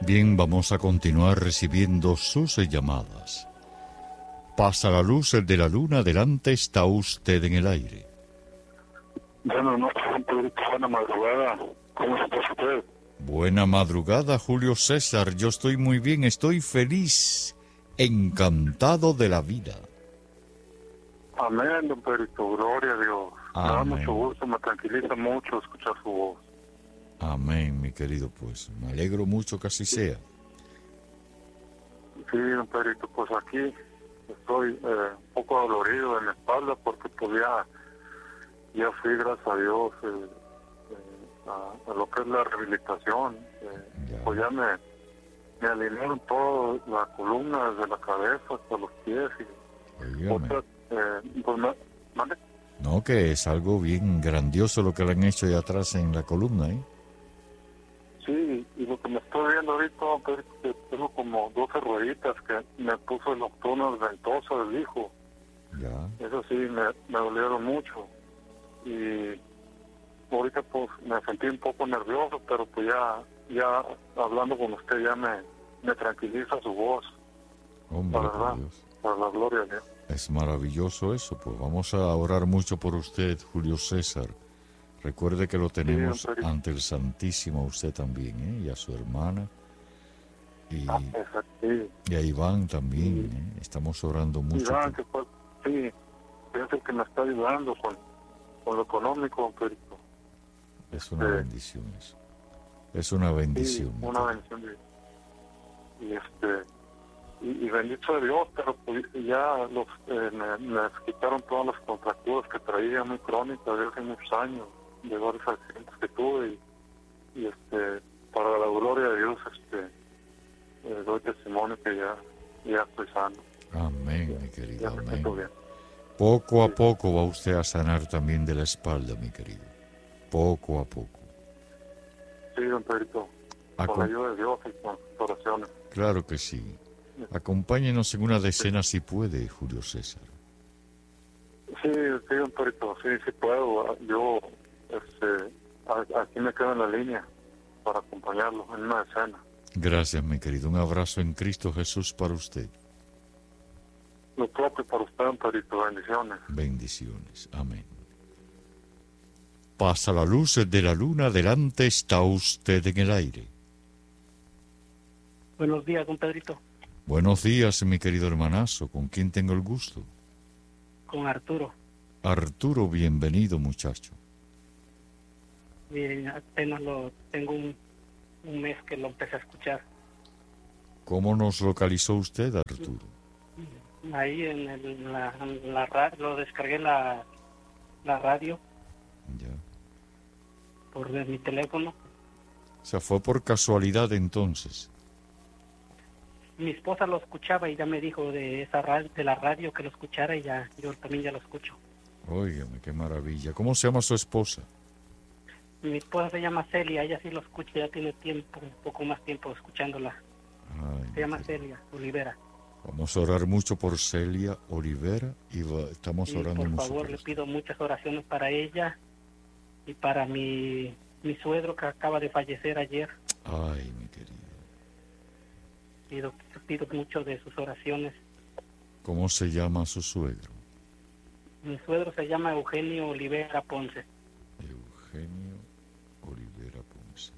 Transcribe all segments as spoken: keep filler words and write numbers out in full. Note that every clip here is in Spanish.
Bien, vamos a continuar recibiendo sus llamadas. Pasa la luz de la luna, adelante, está usted en el aire. Bueno, no, buena madrugada. ¿Cómo está usted? Buena madrugada, Julio César. Yo estoy muy bien, estoy feliz, encantado de la vida. Amén, don Perito, gloria a Dios. Me da Amén. mucho gusto, me tranquiliza mucho escuchar su voz. Amén, mi querido, pues me alegro mucho que así sea. Sí, don Perito, pues aquí estoy eh, un poco dolorido en la espalda porque pues ya, ya fui, gracias a Dios, eh, eh, a, a lo que es la rehabilitación. Eh, Ya. pues ya me, me alinearon todo, la columna desde la cabeza hasta los pies. Y, Óigame. otra, eh, pues me, ¿mande? No, que es algo bien grandioso lo que le han hecho ahí atrás en la columna, ¿eh? Sí, y lo que me estoy viendo ahorita, pues, que tengo como doce rueditas que me puso el doctor unas ventosas, dijo. Ya. Eso sí, me, me dolieron mucho. Y ahorita pues me sentí un poco nervioso, pero pues ya, ya hablando con usted ya me, me tranquiliza su voz. Hombre, La por verdad, Dios. por la gloria de Dios. Es maravilloso eso, pues vamos a orar mucho por usted, Julio César. Recuerde que lo tenemos don Perito. ante el Santísimo a usted también, ¿eh? Y a su hermana. Y, Ah, exacto, sí. y a Iván también, ¿eh? Estamos orando mucho. Iván, por- que fue, sí, es el que me está ayudando con, con lo económico, don Perito. Es una Este, bendición eso. Es una bendición. Sí, mi una querido. bendición de, y este y, y bendito de Dios, pero pues ya los eh, me, me quitaron todas las contracturas que traía muy crónicas de hace muchos años, de varios accidentes que tuve y, y este para la gloria de Dios este eh, doy testimonio que ya ya estoy sano, Amén, mi ya querido. me siento Amén. bien. Poco a Sí. poco va usted a sanar también de la espalda, mi querido. Poco a poco. Sí, don Pedrito, Acom- con la ayuda de Dios y con sus oraciones. Claro que sí. Acompáñenos en una decena si puede, Julio César. Sí, sí, don Pedrito, sí, sí puedo. Yo este a- aquí me quedo en la línea para acompañarlo en una escena. Gracias, mi querido. Un abrazo en Cristo Jesús para usted. Lo propio para usted, don Pedrito, bendiciones. Bendiciones. Amén. Pasa la luz de la luna, adelante, está usted en el aire. Buenos días, don Pedrito. Buenos días, mi querido hermanazo. ¿Con quién tengo el gusto? Con Arturo. Arturo, bienvenido, muchacho. Miren, apenas lo tengo un, un mes que lo empecé a escuchar. ¿Cómo nos localizó usted, Arturo? Ahí en, el, en la, en la ra- lo descargué la, la radio Ya. por mi teléfono. O sea, fue por casualidad entonces. Mi esposa lo escuchaba y ya me dijo de esa ra- de la radio que lo escuchara y ya yo también ya lo escucho. Óigame, qué maravilla. ¿Cómo se llama su esposa? Mi esposa se llama Celia, ella sí lo escucha, ya tiene tiempo, un poco más tiempo escuchándola. Ay, Se llama mi querido. Celia Olivera. Vamos a orar mucho por Celia Olivera y va- estamos Y orando por mucho favor por le usted. pido muchas oraciones para ella y para mi, mi suegro que acaba de fallecer ayer. Ay, mi querido. Pido, pido mucho de sus oraciones. ¿Cómo se llama su suegro? Mi suegro se llama Eugenio Olivera Ponce. Eugenio Olivera Ponce.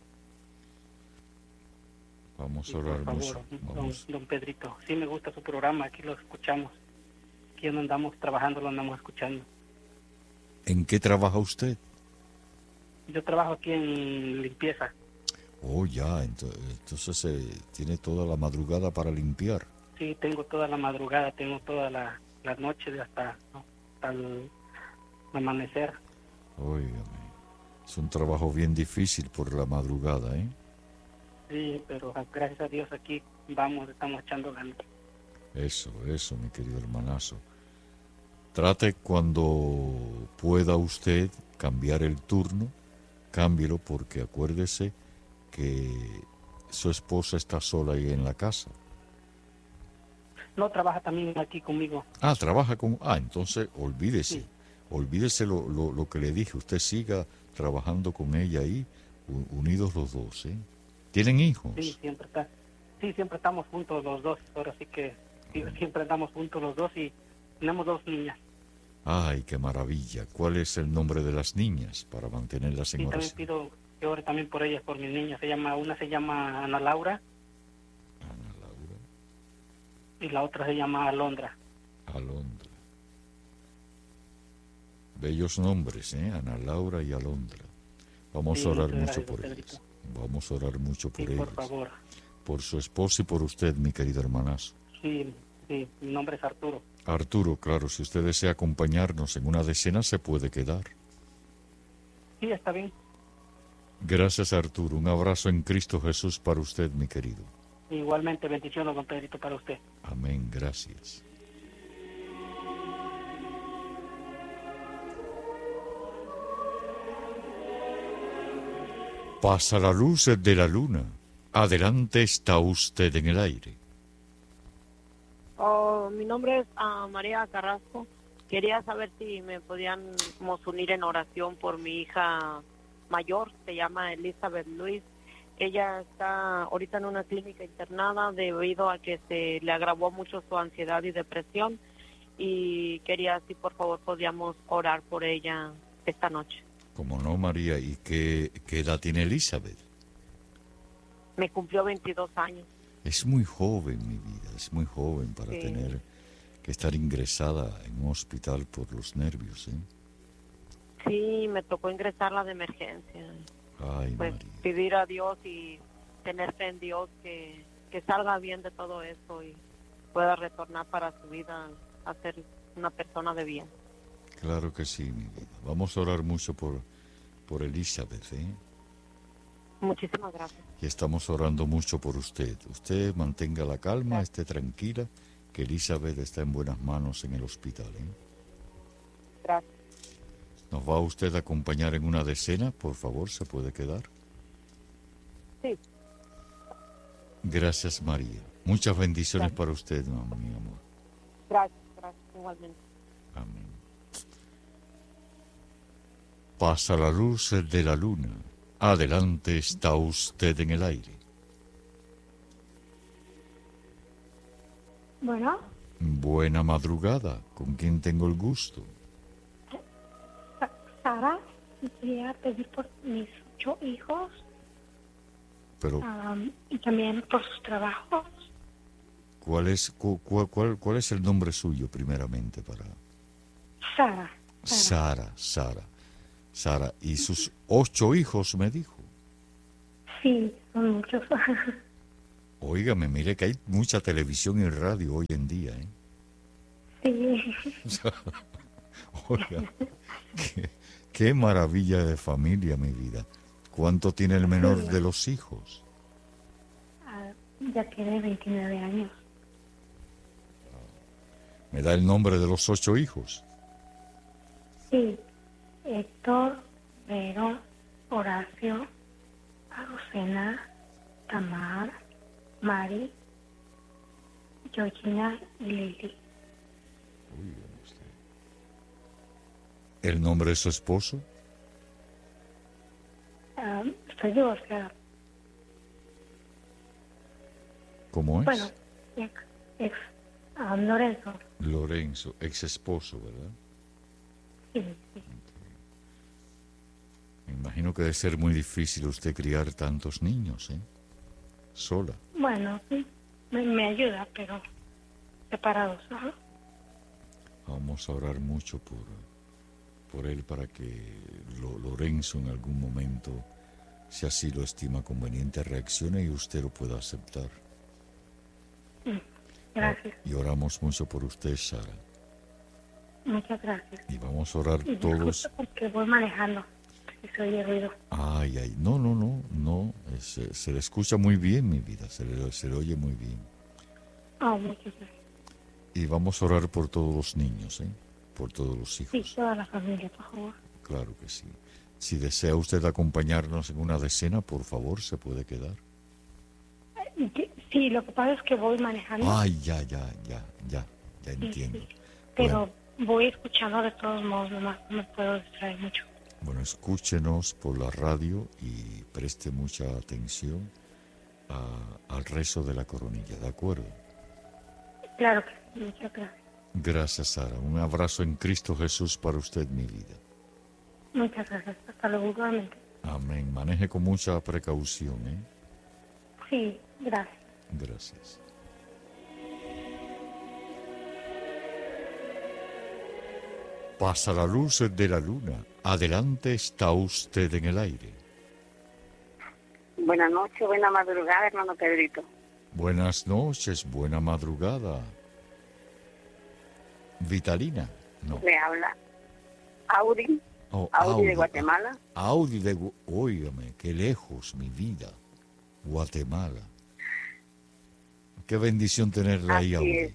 Vamos Y a orar por mucho. favor, don, Vamos. don Pedrito, sí me gusta su programa, aquí lo escuchamos. Aquí no andamos trabajando, lo andamos escuchando. ¿En qué trabaja usted? Yo trabajo aquí en limpieza. Oh, ya, ento- entonces eh, tiene toda la madrugada para limpiar. Sí, tengo toda la madrugada, tengo toda la, la noche de hasta, ¿no? hasta el amanecer. Óigame, es un trabajo bien difícil por la madrugada, ¿eh? Sí, pero gracias a Dios aquí vamos, estamos echando ganas. Eso, eso, mi querido hermanazo. Trate cuando pueda usted cambiar el turno, cámbielo porque acuérdese que su esposa está sola ahí en la casa. No, trabaja también aquí conmigo. Ah, trabaja con... Ah, entonces olvídese. Sí. Olvídese lo, lo, lo que le dije. Usted siga trabajando con ella ahí, u- unidos los dos, ¿eh? ¿Tienen hijos? Sí, siempre está. sí, siempre estamos juntos los dos. Ahora sí que sí, siempre estamos juntos los dos y tenemos dos niñas. Ay, qué maravilla. ¿Cuál es el nombre de las niñas para mantenerlas en Y también oración? pido que ore también por ellas, por mis niñas. Se llama, una se llama Ana Laura Ana Laura, y la otra se llama Alondra. Alondra. Bellos nombres, ¿eh? Ana Laura y Alondra. Vamos Sí, a orar muchas mucho gracias, por Pedrito. ellas. Vamos a orar mucho por Sí, ellas. por favor. Por su esposo y por usted, mi querido hermanazo. Sí, sí, mi nombre es Arturo. Arturo, claro, si usted desea acompañarnos en una decena, se puede quedar. Sí, está bien. Gracias, Arturo. Un abrazo en Cristo Jesús para usted, mi querido. Igualmente, bendiciones, don Pedrito, para usted. Amén, gracias. Pasa la luz de la luna. Adelante está usted en el aire. Oh, mi nombre es uh, María Carrasco. Quería saber si me podíamos unir en oración por mi hija mayor, se llama Elizabeth Luis. Ella está ahorita en una clínica internada debido a que se le agravó mucho su ansiedad y depresión, y quería si por favor podíamos orar por ella esta noche. Como no, María, ¿y qué, qué edad tiene Elizabeth? Me cumplió veintidós años. Es muy joven, mi vida, es muy joven para Sí. tener que estar ingresada en un hospital por los nervios, ¿eh? Sí, me tocó ingresarla de emergencia. Ay, Pues María. pedir a Dios y tener fe en Dios que, que salga bien de todo esto y pueda retornar para su vida a ser una persona de bien. Claro que sí, mi vida. Vamos a orar mucho por, por Elizabeth, ¿eh? Muchísimas gracias. Y estamos orando mucho por usted. Usted mantenga la calma, esté tranquila, que Elizabeth está en buenas manos en el hospital, ¿eh? Gracias. ¿Nos va usted a acompañar en una decena? Por favor, ¿se puede quedar? Sí. Gracias, María. Muchas bendiciones Gracias. para usted, mamá, mi amor. Gracias, gracias, igualmente. Amén. Pasa la luz de la luna. Adelante está usted en el aire. Bueno, Buena madrugada. ¿Con quién tengo el gusto? Sa- Sara, quería pedir por mis ocho hijos Pero, am, y también por sus trabajos. ¿cuál es, cu- cu- cuál, cuál es el nombre suyo, primeramente, para Sara, Sara. Sara, Sara, Sara? Y sus ocho hijos, me dijo. Sí, son muchos. Óigame, mire que hay mucha televisión y radio hoy en día, ¿eh? Sí, Oiga, qué, qué maravilla de familia, mi vida. ¿Cuánto tiene el menor de los hijos? ah, ya tiene veintinueve años. ¿Me da el nombre de los ocho hijos? Sí, Héctor, Vero, Horacio, Azucena, Tamar, Mari, Georgina y Lili. ¿El nombre de su esposo? Ah, estoy divorciada. ¿Cómo es? Bueno, ex, ex ah, Lorenzo. Lorenzo, ex esposo, ¿verdad? Sí, sí. Me imagino que debe ser muy difícil usted criar tantos niños, ¿eh? Sola. Bueno, sí, me, me ayuda, pero separados, ¿no? Vamos a orar mucho por, por él para que lo- Lorenzo en algún momento, si así lo estima conveniente, reaccione y usted lo pueda aceptar. Gracias, Y oramos mucho por usted, Sara. muchas gracias. Y vamos a orar Y todos. disculpe porque voy manejando, si se oye ruido. Ay, ay, no, no, no, no. Se, se le escucha muy bien, mi vida. Se le, se le oye muy bien. Oh, muchas gracias. Y vamos a orar por todos los niños, ¿eh? Por todos los Sí, hijos. toda la familia, por favor. Claro que sí. Si desea usted acompañarnos en una decena, por favor, se puede quedar. Eh, Sí, lo que pasa es que voy manejando. Ay, ya, ya, ya, ya, ya sí, entiendo. sí, pero Bueno, voy escuchando de todos modos, nomás no me puedo distraer mucho. bueno, escúchenos por la radio y preste mucha atención a- al rezo de la coronilla, ¿de acuerdo? Claro que sí, muchas gracias. Gracias, Sara. Un abrazo en Cristo Jesús para usted, mi vida. Muchas gracias. Hasta luego nuevamente. Amén. Maneje con mucha precaución, ¿eh? Sí, gracias. Gracias. Pasa la luz de la luna. Adelante está usted en el aire. Buenas noches, buena madrugada, hermano Pedrito. Buenas noches, buena madrugada. Vitalina, no. Le habla Audi, Oh, Audi de Guatemala. Audi de... Gu- Óigame, qué lejos, mi vida. Guatemala. Qué bendición tenerla ahí, Así Audi. es.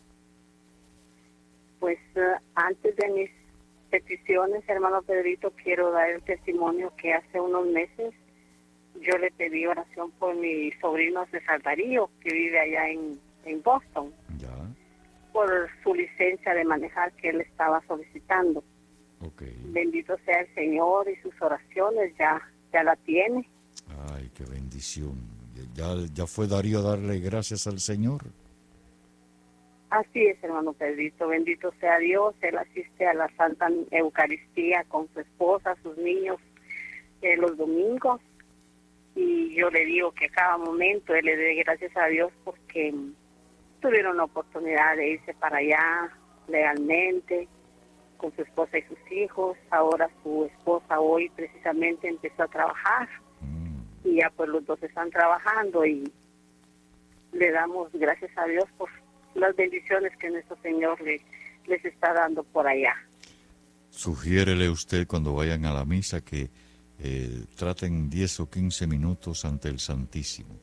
Pues eh, antes de mis peticiones, hermano Pedrito, quiero dar el testimonio que hace unos meses yo le pedí oración por mi sobrino César Darío, que vive allá en, en Boston, Ya, por su licencia de manejar que él estaba solicitando. ok. Bendito sea el Señor y sus oraciones ya, ya la tiene. Ay, qué bendición. Ya, ya fue Darío a darle gracias al Señor. Así es, hermano Pedrito, bendito sea Dios. Él asiste a la Santa Eucaristía con su esposa, sus niños, eh, los domingos. Y yo le digo que a cada momento él le dé gracias a Dios porque mm, tuvieron la oportunidad de irse para allá legalmente, con su esposa y sus hijos. Ahora su esposa hoy precisamente empezó a trabajar Mm, y ya pues los dos están trabajando y le damos gracias a Dios por las bendiciones que nuestro Señor le, les está dando por allá. Sugiérele usted cuando vayan a la misa que eh, traten diez o quince minutos ante el Santísimo.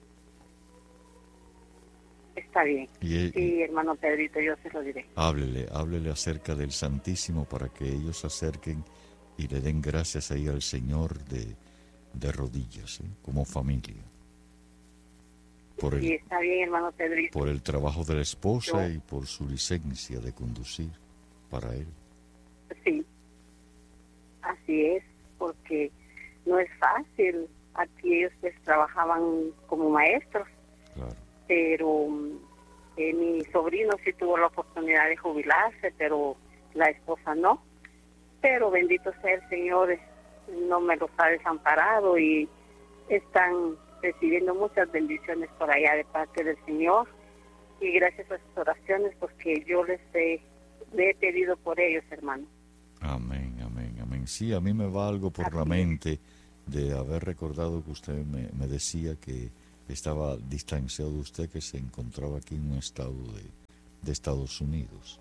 Está bien. Y, eh, Sí, hermano Pedrito, yo se lo diré. Háblele, háblele acerca del Santísimo para que ellos se acerquen y le den gracias ahí al Señor de, de rodillas, ¿eh? Como familia. Por Sí, el, está bien, hermano Pedrito. por el trabajo de la esposa Yo- y por su licencia de conducir para él. Sí, así es, porque no es fácil. Aquí ellos pues trabajaban como maestros, Claro. pero mm, eh, mi sobrino sí tuvo la oportunidad de jubilarse, pero la esposa no. Pero bendito sea el Señor, eh, no me los ha desamparado y están recibiendo muchas bendiciones por allá de parte del Señor. Y gracias a sus oraciones, porque yo les he, le he pedido por ellos, hermano. Amén, amén, amén. Sí, a mí me va algo por Así la es. mente de haber recordado que usted me, me decía que estaba distanciado de usted, que se encontraba aquí en un estado de, de Estados Unidos.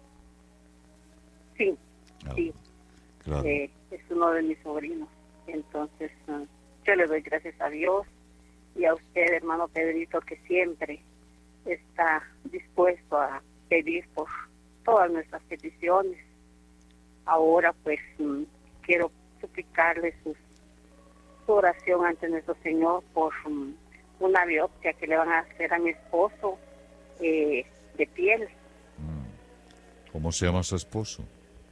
Sí, Ah, sí. claro. eh, es uno de mis sobrinos. Entonces, eh, yo le doy gracias a Dios y a usted, hermano Pedrito, que siempre está dispuesto a pedir por todas nuestras peticiones. Ahora, pues, mm, quiero suplicarle su, su oración ante nuestro Señor por mm, una biopsia que le van a hacer a mi esposo eh, de piel, Mm. ¿Cómo se llama su esposo?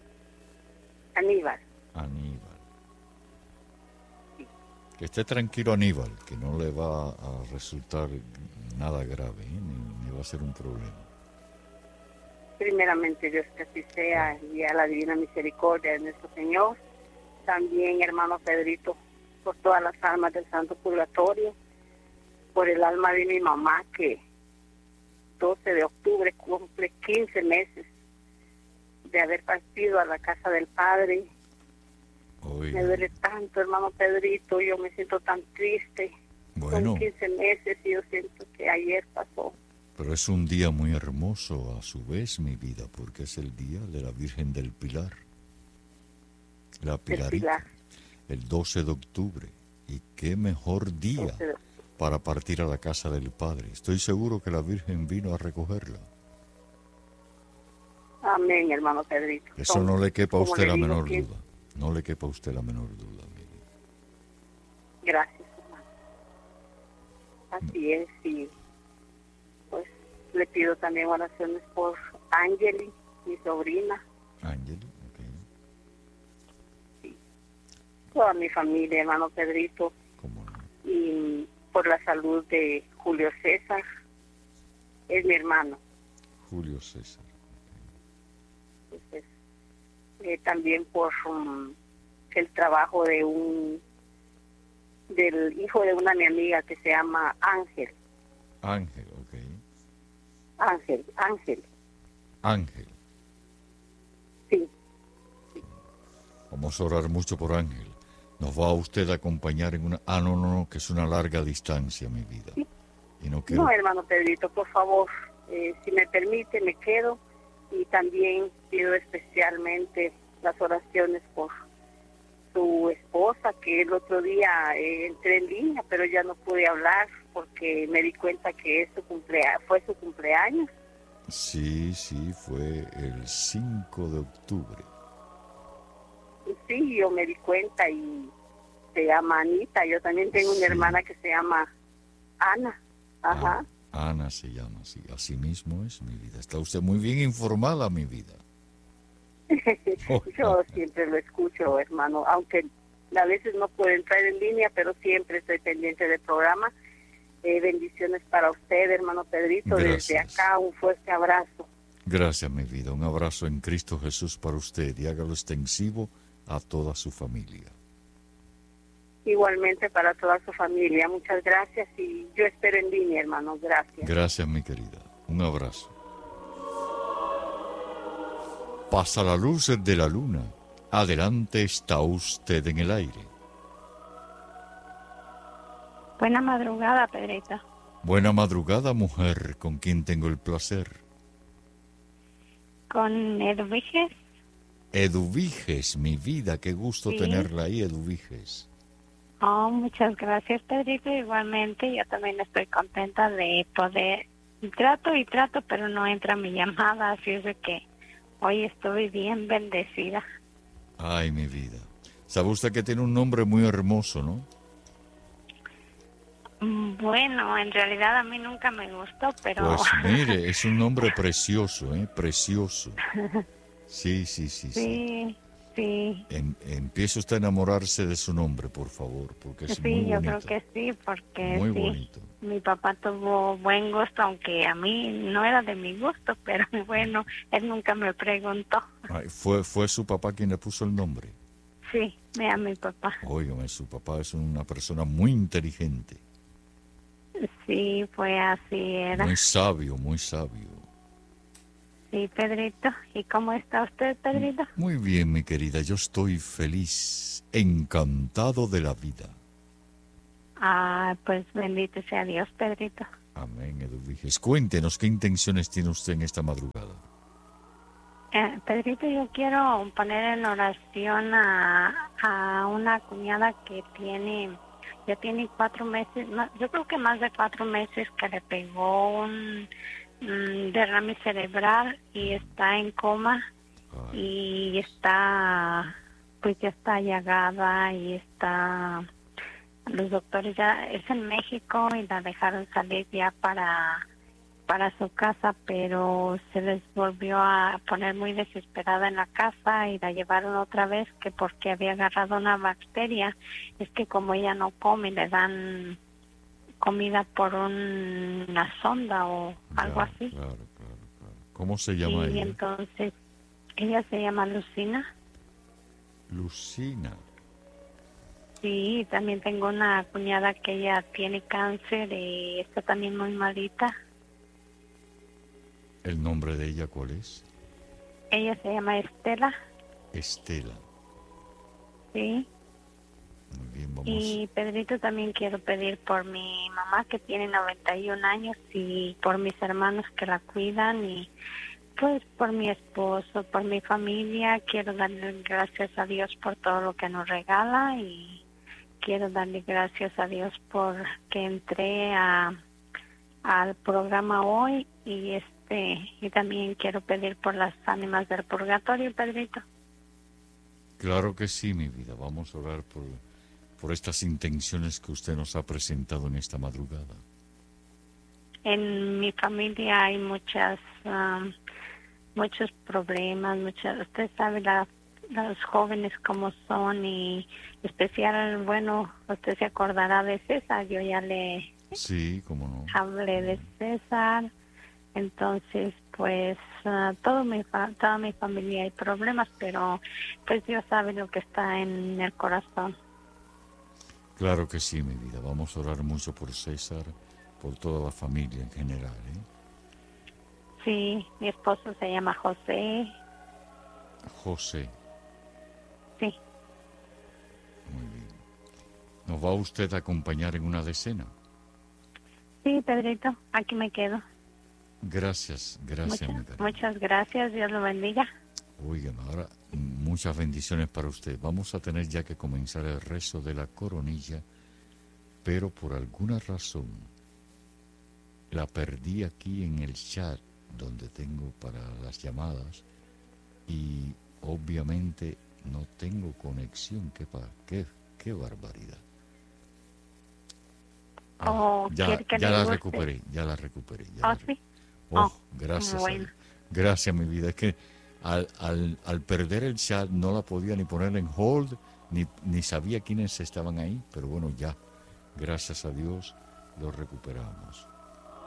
Aníbal. Aníbal. Sí. Que esté tranquilo, Aníbal, que no le va a resultar nada grave, ¿eh? ni, ni va a ser un problema. Primeramente, Dios, que así sea, y a la divina misericordia de nuestro Señor. También, hermano Pedrito, por todas las almas del Santo Purgatorio, por el alma de mi mamá, que doce de octubre cumple quince meses de haber partido a la casa del Padre. Oiga, Me duele tanto, hermano Pedrito, yo me siento tan triste. bueno, Son quince meses y yo siento que ayer pasó. pero es un día muy hermoso a su vez, mi vida, porque es el día de la Virgen del Pilar. La Pilarita, Pilar. el doce de octubre. Y qué mejor día doce de- para partir a la casa del Padre. Estoy seguro que la Virgen vino a recogerla. Amén, hermano Pedrito. Eso Son, no le quepa a como usted le la digo, menor que- duda. No le quepa a usted la menor duda, mi vida. Gracias, hermano. Así es, y pues le pido también oraciones por Angeli, mi sobrina, Ángel, ok. toda mi familia, hermano Pedrito, ¿Cómo no? y por por la salud de Julio César, es mi hermano. Julio César. Entonces, eh, también por um, el trabajo de un del hijo de una mi amiga que se llama Ángel. Ángel, ok. Ángel, Ángel. Ángel. Sí. Vamos a orar mucho por Ángel. Nos va a usted a acompañar en una... Ah, no, no, no, que es una larga distancia, mi vida. Sí. Y no quiero... No, hermano Pedrito, por favor, eh, si me permite, me quedo. Y también pido especialmente las oraciones por su esposa, que el otro día eh, entré en línea, pero ya no pude hablar porque me di cuenta que es su cumplea- fue su cumpleaños. Sí, sí, fue el cinco de octubre. Sí, yo me di cuenta y se llama Anita. Yo también tengo una Sí. hermana que se llama Ana. Ajá. Ah, Ana se llama, sí. Así mismo es mi vida. Está usted muy bien informada, mi vida. Yo siempre lo escucho, hermano, aunque a veces no puedo entrar en línea, pero siempre estoy pendiente del programa. Eh, bendiciones para usted, hermano Pedrito. Gracias. Desde acá, un fuerte abrazo. Gracias, mi vida. Un abrazo en Cristo Jesús para usted y hágalo extensivo a toda su familia. Igualmente para toda su familia. Muchas gracias y yo espero en línea, hermano. Gracias. Gracias, mi querida. Un abrazo. Pasa la luz de la luna. Adelante está usted en el aire. Buena madrugada, Pedrito. Buena madrugada, mujer, con quien tengo el placer. Con Edwiges. Eduviges, mi vida, qué gusto Sí. tenerla ahí, Eduviges. Oh, muchas gracias, Pedrito. Igualmente, yo también estoy contenta de poder... Trato y trato, pero no entra mi llamada, así es de que hoy estoy bien bendecida. Ay, mi vida. ¿Sabe usted que tiene un nombre muy hermoso, no? Mm, Bueno, en realidad a mí nunca me gustó, pero... Pues mire, es un nombre precioso, ¿eh? Precioso. Sí, sí, sí, sí. sí, sí. Em- empiece usted a enamorarse de su nombre, por favor, porque es muy Sí, yo bonito. creo que sí, porque Muy sí, bonito. mi papá tuvo buen gusto, aunque a mí no era de mi gusto, pero bueno, él nunca me preguntó. Ay, fue, fue su papá quien le puso el nombre. Sí, me a mi papá. Óigame, su papá es una persona muy inteligente, Sí, fue así, era. muy sabio, muy sabio. Sí, Pedrito. ¿Y cómo está usted, Pedrito? Muy bien, mi querida, yo estoy feliz, encantado de la vida. Ah, pues bendito sea Dios, Pedrito. Amén, Eduviges. Cuéntenos qué intenciones tiene usted en esta madrugada. Eh, Pedrito, yo quiero poner en oración a, a una cuñada que tiene, ya tiene cuatro meses, no, yo creo que más de cuatro meses que le pegó un mm, derrame cerebral y está en coma Ay, y está, pues ya está allagada y está, los doctores ya, es en México y la dejaron salir ya para para su casa, pero se les volvió a poner muy desesperada en la casa y la llevaron otra vez que porque había agarrado una bacteria. Es que como ella no come, le dan comida por un- una sonda o algo ya, así. Claro, claro, claro. ¿Cómo se llama Y ella? entonces ella se llama Lucina. Lucina. Sí, también tengo una cuñada que ella tiene cáncer y está también muy malita. ¿El nombre de ella cuál es? Ella se llama Estela, Estela. sí. Muy bien, vamos. Y Pedrito, también quiero pedir por mi mamá que tiene noventa y un años y por mis hermanos que la cuidan y pues por mi esposo, por mi familia. Quiero darle gracias a Dios por todo lo que nos regala y quiero darle gracias a Dios por que entré a al programa hoy y este y también quiero pedir por las ánimas del purgatorio, Pedrito. Claro que sí, mi vida. Vamos a orar por, por estas intenciones que usted nos ha presentado en esta madrugada. En mi familia hay muchas, um, muchos problemas, muchas, usted sabe, la los jóvenes como son y especial, bueno, usted se acordará de César, yo ya le Sí, cómo no. hablé de César, entonces pues uh, todo mi fa- toda mi familia hay problemas, pero pues Dios sabe lo que está en el corazón. Claro que sí, mi vida. Vamos a orar mucho por César, por toda la familia en general, ¿eh? Sí, mi esposo se llama José, José, sí, muy bien. ¿Nos va usted a acompañar en una decena? sí, Pedrito, aquí me quedo. Gracias, gracias, mi Muchas, cariño. muchas gracias, Dios lo bendiga. Oigan, ahora muchas bendiciones para usted. Vamos a tener ya que comenzar el rezo de la coronilla, pero por alguna razón la perdí aquí en el chat donde tengo para las llamadas y obviamente no tengo conexión. Qué, pa- qué, qué barbaridad. Ah, Oh, ya ¿quiere que ya le la guste? recuperé, ya la recuperé. Ya Oh, la sí. recuperé. Oh, Oh, gracias a bueno. Dios. Gracias, mi vida. Es que al, al, al perder el chat no la podía ni poner en hold, ni, ni sabía quiénes estaban ahí, pero bueno, ya, gracias a Dios, lo recuperamos.